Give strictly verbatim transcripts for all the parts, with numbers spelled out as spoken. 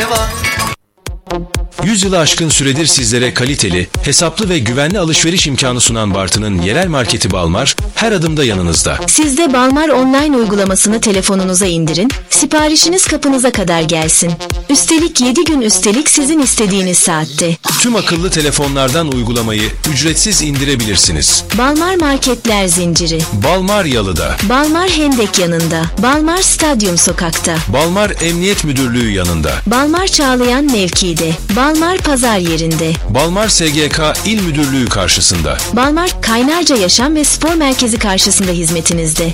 var. yüz yılı aşkın süredir sizlere kaliteli, hesaplı ve güvenli alışveriş imkanı sunan Bartın'ın yerel marketi Balmar her adımda yanınızda. Siz de Balmar online uygulamasını telefonunuza indirin, siparişiniz kapınıza kadar gelsin. Üstelik yedi gün üstelik sizin istediğiniz saatte. Tüm akıllı telefonlardan uygulamayı ücretsiz indirebilirsiniz. Balmar Marketler Zinciri. Balmar Yalı'da. Balmar Hendek yanında. Balmar Stadyum Sokak'ta. Balmar Emniyet Müdürlüğü yanında. Balmar Çağlayan mevkiide. Balmar Pazar yerinde. Balmar S G K İl Müdürlüğü karşısında. Balmar Kaynarca Yaşam ve Spor Merkezi karşısında hizmetinizde.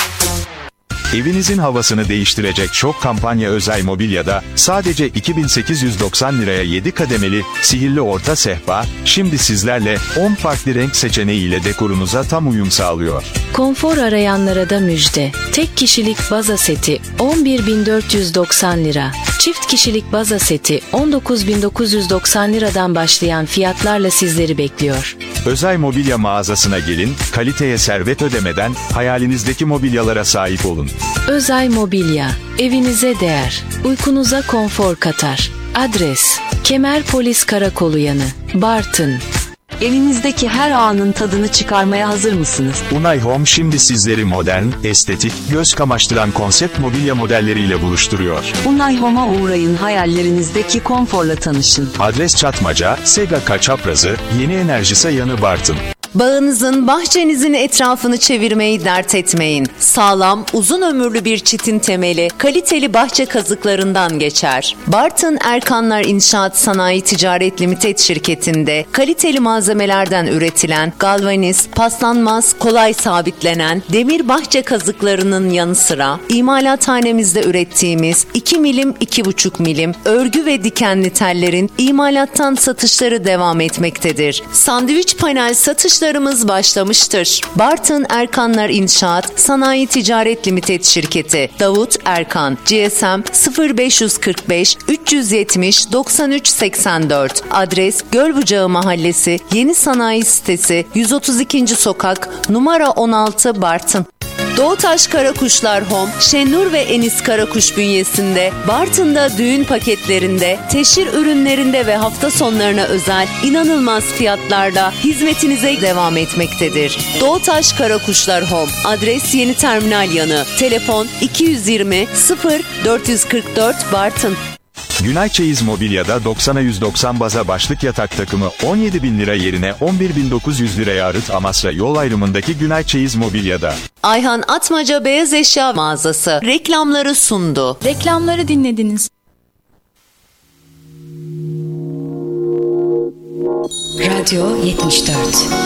Evinizin havasını değiştirecek şok kampanya Özay Mobilya'da sadece iki bin sekiz yüz doksan liraya yedi kademeli sihirli orta sehpa şimdi sizlerle on farklı renk seçeneğiyle dekorunuza tam uyum sağlıyor. Konfor arayanlara da müjde. Tek kişilik baza seti on bir bin dört yüz doksan lira. Çift kişilik baza seti on dokuz bin dokuz yüz doksan liradan başlayan fiyatlarla sizleri bekliyor. Özay Mobilya mağazasına gelin, kaliteye servet ödemeden hayalinizdeki mobilyalara sahip olun. Özay Mobilya, evinize değer, uykunuza konfor katar. Adres: Kemerpolis Karakolu yanı, Bartın. Evinizdeki her anın tadını çıkarmaya hazır mısınız? Unay Home şimdi sizleri modern, estetik, göz kamaştıran konsept mobilya modelleriyle buluşturuyor. Unay Home'a uğrayın, hayallerinizdeki konforla tanışın. Adres Çatmaca, Sega Çaprazı, Yeni Enerjisa yanı Bartın. Bağınızın, bahçenizin etrafını çevirmeyi dert etmeyin. Sağlam, uzun ömürlü bir çitin temeli kaliteli bahçe kazıklarından geçer. Bartın Erkanlar İnşaat Sanayi Ticaret Limited şirketinde kaliteli malzemelerden üretilen galvaniz, paslanmaz, kolay sabitlenen demir bahçe kazıklarının yanı sıra imalathanemizde ürettiğimiz iki milim iki buçuk milim örgü ve dikenli tellerin imalattan satışları devam etmektedir. Sandviç panel satışlarımız başlamıştır. Bartın Erkanlar İnşaat Sanayi Ticaret Limited şirketi Davut Erkan G S M sıfır beş kırk beş üç yüz yetmiş doksan üç seksen dört. Adres Gölbucağı Mahallesi Yeni Sanayi Sitesi yüz otuz ikinci Sokak numara on altı Bartın. Doğutaş Karakuşlar Home, Şenur ve Enis Karakuş bünyesinde Bartın'da düğün paketlerinde, teşhir ürünlerinde ve hafta sonlarına özel inanılmaz fiyatlarla hizmetinize devam etmektedir. Doğutaş Karakuşlar Home, adres Yeni Terminal yanı, telefon iki yüz yirmi sıfır dört yüz kırk dört Bartın. Günay Çeyiz Mobilya'da doksana yüz doksan baza başlık yatak takımı on yedi bin lira yerine on bir bin dokuz yüz liraya Arıt Amasra yol ayrımındaki Günay Çeyiz Mobilya'da. Ayhan Atmaca Beyaz Eşya Mağazası reklamları sundu. Reklamları dinlediniz. Radyo yetmiş dört.